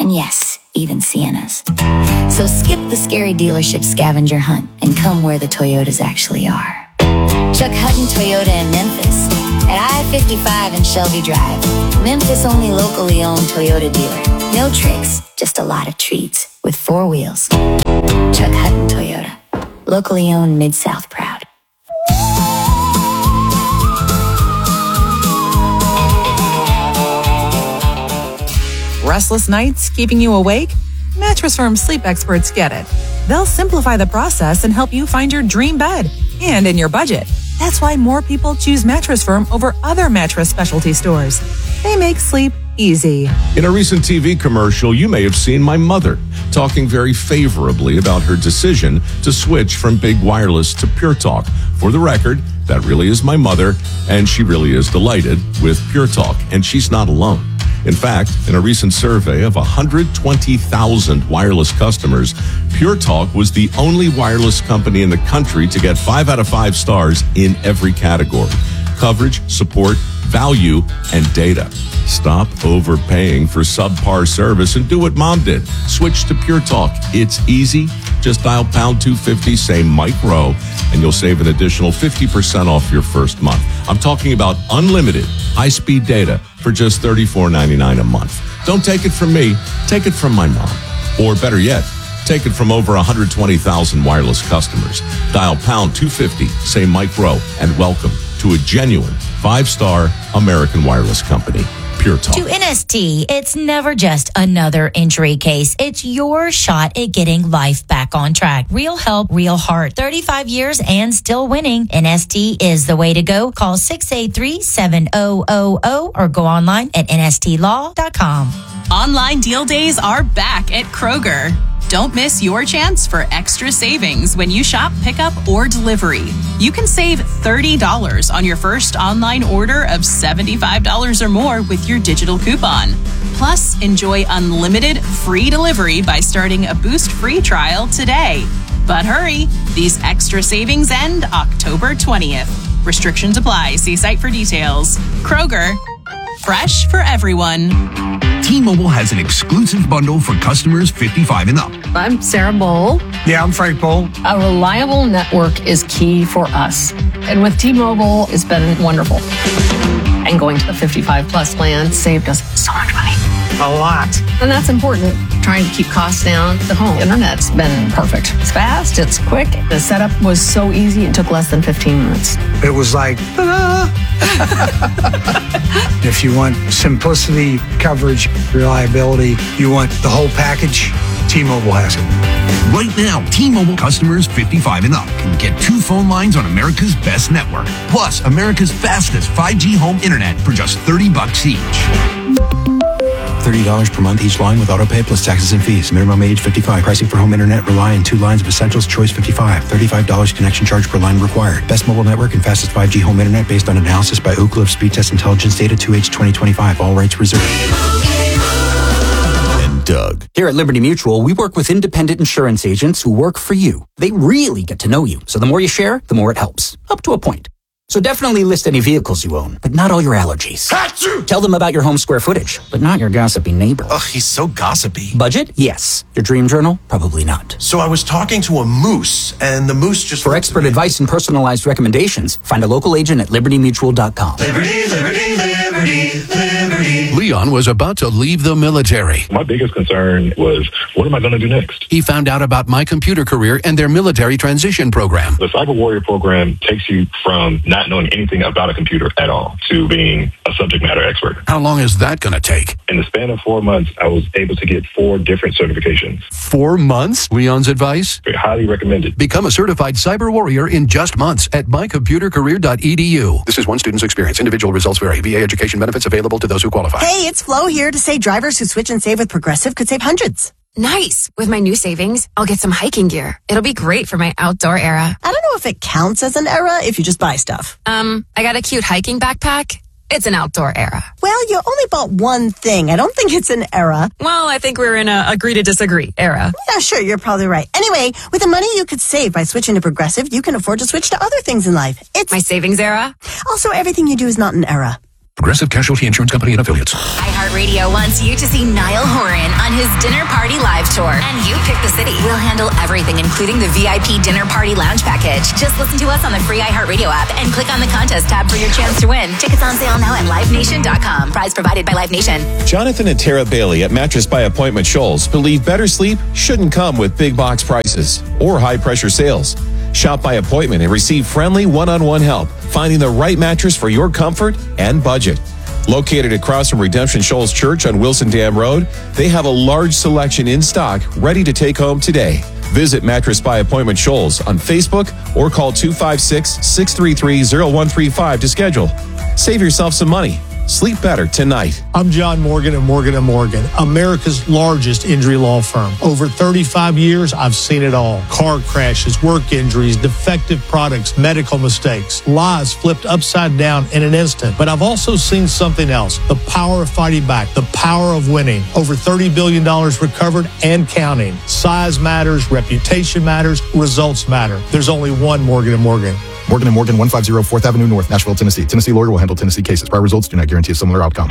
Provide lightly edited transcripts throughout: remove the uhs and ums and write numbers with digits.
and yes, even Siennas. So skip the scary dealership scavenger hunt and come where the Toyotas actually are. Chuck Hutton Toyota in Memphis, at I-55 and Shelby Drive. Memphis' only locally owned Toyota dealer. No tricks, just a lot of treats with 4 wheels. Chuck Hutton Toyota, locally owned, Mid-South proud. Restless nights keeping you awake? Mattress Firm sleep experts get it. They'll simplify the process and help you find your dream bed and in your budget. That's why more people choose Mattress Firm over other mattress specialty stores. They make sleep easy. In a recent TV commercial, you may have seen my mother talking very favorably about her decision to switch from big wireless to Pure Talk. For the record, that really is my mother, and she really is delighted with Pure Talk, and she's not alone. In fact, in a recent survey of 120,000 wireless customers, Pure Talk was the only wireless company in the country to get 5 out of 5 stars in every category: coverage, support, value, and data. Stop overpaying for subpar service and do what Mom did. Switch to Pure Talk. It's easy. Just dial pound 250, say Mike Rowe, and you'll save an additional 50% off your first month. I'm talking about unlimited high-speed data for just $34.99 a month. Don't take it from me. Take it from my mom. Or better yet, take it from over 120,000 wireless customers. Dial pound 250, say Mike Rowe, and welcome to a genuine 5-star American wireless company. Pure Talk. To NST, it's never just another injury case. It's your shot at getting life back on track. Real help, real heart. 35 years and still winning. NST is the way to go. Call 683-7000 or go online at nstlaw.com. Online deal days are back at Kroger. Don't miss your chance for extra savings when you shop pickup or delivery. You can save $30 on your first online order of $75 or more with your digital coupon. Plus, enjoy unlimited free delivery by starting a Boost free trial today. But hurry, these extra savings end October 20th. Restrictions apply. See site for details. Kroger, fresh for everyone. T-Mobile has an exclusive bundle for customers 55 and up. I'm Sarah Bowl. Yeah, I'm Frank Bowl. A reliable network is key for us. And with T-Mobile, it's been wonderful. And going to the 55 plus plan saved us so much money. A lot. And that's important. Trying to keep costs down. The home internet's been perfect. It's fast, it's quick. The setup was so easy, it took less than 15 minutes. It was like, ta-da! If you want simplicity, coverage, reliability, you want the whole package, T-Mobile has it. Right now, T-Mobile customers 55 and up can get 2 phone lines on America's best network, plus America's fastest 5G home internet for just $30 each. $30 per month each line with autopay plus taxes and fees. Minimum age 55. Pricing for home internet rely on 2 lines of essentials. Choice 55. $35 connection charge per line required. Best mobile network and fastest 5G home internet based on analysis by Ookla of Speed Test Intelligence data 2H 2025. All rights reserved. And Doug. Here at Liberty Mutual, we work with independent insurance agents who work for you. They really get to know you. So the more you share, the more it helps. Up to a point. So definitely list any vehicles you own, but not all your allergies. Tell them about your home square footage, but not your gossipy neighbor. Ugh, he's so gossipy. Budget? Yes. Your dream journal? Probably not. So I was talking to a moose, and the moose just... For expert advice and personalized recommendations, find a local agent at libertymutual.com. Liberty, liberty, liberty, liberty. Leon was about to leave the military. My biggest concern was, what am I going to do next? He found out about My Computer Career and their military transition program. The Cyber Warrior program takes you from not knowing anything about a computer at all to being a subject matter expert. How long is that going to take? In the span of 4 months, I was able to get 4 different certifications. 4 months? Leon's advice? Highly recommended. Become a certified cyber warrior in just months at mycomputercareer.edu. This is one student's experience. Individual results vary. VA education benefits available to those who qualify. Hey, it's Flo here to say drivers who switch and save with Progressive could save hundreds. Nice. With my new savings, I'll get some hiking gear. It'll be great for my outdoor era. I don't know if it counts as an era if you just buy stuff. I got a cute hiking backpack. It's an outdoor era. Well, you only bought one thing. I don't think it's an era. Well, I think we're in a agree to disagree era. Yeah, sure. You're probably right. Anyway, with the money you could save by switching to Progressive, you can afford to switch to other things in life. It's my savings era. Also, everything you do is not an era. Progressive Casualty Insurance Company and Affiliates. iHeartRadio wants you to see Niall Horan on his Dinner Party Live Tour. And you pick the city. We'll handle everything, including the VIP Dinner Party Lounge package. Just listen to us on the free iHeartRadio app and click on the contest tab for your chance to win. Tickets on sale now at LiveNation.com. Prize provided by Live Nation. Jonathan and Tara Bailey at Mattress by Appointment Shoals believe better sleep shouldn't come with big box prices or high pressure sales. Shop by appointment and receive friendly one-on-one help finding the right mattress for your comfort and budget. Located across from Redemption Shoals Church on Wilson Dam Road, they have a large selection in stock ready to take home today. Visit Mattress by Appointment Shoals on Facebook or call 256-633-0135 to schedule. Save yourself some money. Sleep better tonight. I'm John Morgan of Morgan & Morgan, America's largest injury law firm. Over 35 years, I've seen it all. Car crashes, work injuries, defective products, medical mistakes, lives flipped upside down in an instant. But I've also seen something else, the power of fighting back, the power of winning. Over $30 billion recovered and counting. Size matters, reputation matters, results matter. There's only one Morgan & Morgan. Morgan & Morgan, 150 4th Avenue North, Nashville, Tennessee. Tennessee lawyer will handle Tennessee cases. Prior results do not guarantee a similar outcome.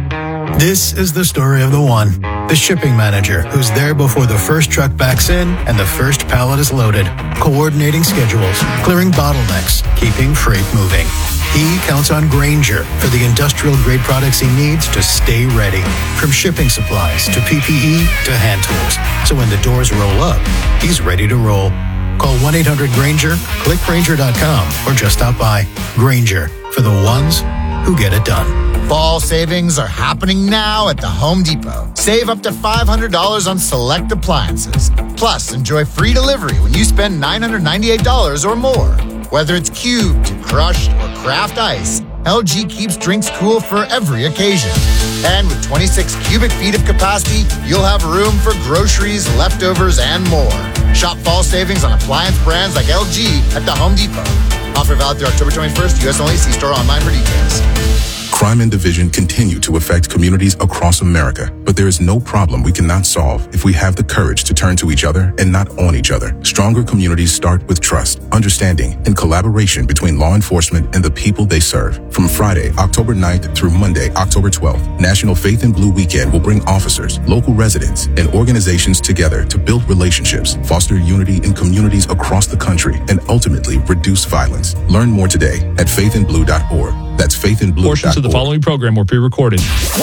This is the story of the one, the shipping manager, who's there before the first truck backs in and the first pallet is loaded, coordinating schedules, clearing bottlenecks, keeping freight moving. He counts on Grainger for the industrial-grade products he needs to stay ready, from shipping supplies to PPE to hand tools. So when the doors roll up, he's ready to roll. Call 1-800-GRAINGER, click Grainger.com, or just stop by. Grainger, for the ones who get it done. Fall savings are happening now at the Home Depot. Save up to $500 on select appliances. Plus, enjoy free delivery when you spend $998 or more. Whether it's cubed, crushed, or craft ice, LG keeps drinks cool for every occasion. And with 26 cubic feet of capacity, you'll have room for groceries, leftovers, and more. Shop fall savings on appliance brands like LG at the Home Depot. Offer valid through October 21st, U.S. only. See store online for details. Crime and division continue to affect communities across America, but there is no problem we cannot solve if we have the courage to turn to each other and not on each other. Stronger communities start with trust, understanding, and collaboration between law enforcement and the people they serve. From Friday, October 9th through Monday, October 12th, National Faith in Blue Weekend will bring officers, local residents, and organizations together to build relationships, foster unity in communities across the country, and ultimately reduce violence. Learn more today at faithinblue.org. That's faithinblue.org. Portions of the following program were pre-recorded.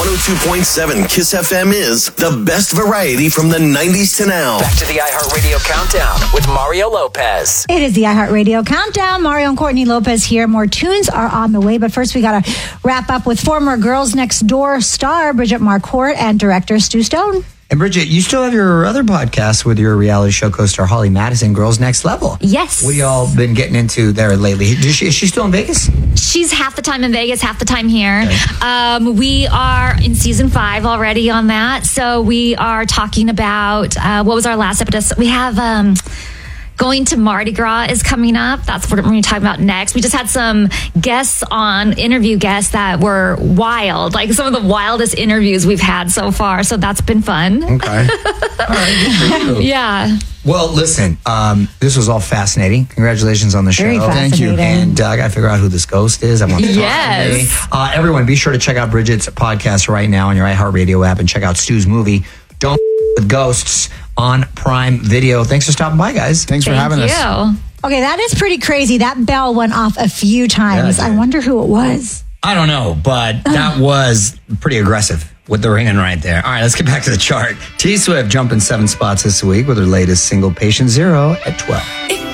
102.7 KISS FM is the best variety from the 90s to now. Back to the iHeartRadio Countdown with Mario Lopez. It is the iHeartRadio Countdown. Mario and Courtney Lopez here. More tunes are on the way, but first we got to wrap up with former Girls Next Door star Bridget Marquardt and director Stu Stone. And Bridget, you still have your other podcast with your reality show co-star Holly Madison, Girls Next Level. Yes. What have y'all been getting into there lately? Is she still in Vegas? She's half the time in Vegas, half the time here. Okay. We are in season 5 already on that. So we are talking about, what was our last episode? We have... going to Mardi Gras is coming up. That's what we're going to talk about next. We just had some interview guests that were wild, like some of the wildest interviews we've had so far. So that's been fun. Okay. All right. Yeah. Well, listen, this was all fascinating. Congratulations on the show. Very fascinating. Thank you. And I got to figure out who this ghost is. I want to talk to me. Everyone, be sure to check out Bridget's podcast right now on your iHeartRadio app and check out Stu's movie, Don't with Ghosts, on Prime Video. Thanks for stopping by, guys. Thanks for having us. Okay, that is pretty crazy. That bell went off a few times. I wonder who it was. I don't know, but that was pretty aggressive with the ringing right there. All right, let's get back to the chart. T Swift jumping 7 spots this week with her latest single, Patient Zero, at 12.